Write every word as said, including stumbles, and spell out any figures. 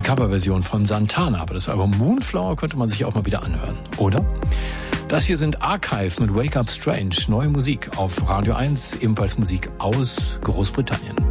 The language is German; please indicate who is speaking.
Speaker 1: Coverversion von Santana, aber das Album Moonflower könnte man sich auch mal wieder anhören, oder? Das hier sind Archive mit Wake Up Strange, neue Musik auf Radio eins, ebenfalls Musik aus Großbritannien.